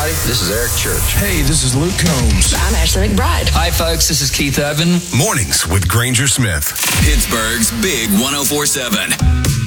everybody. This is Eric Church. Hey, this is Luke Combs. I'm Ashley McBride. Hi, folks. This is Keith Urban. Mornings with Granger Smith. Pittsburgh's Big 104.7.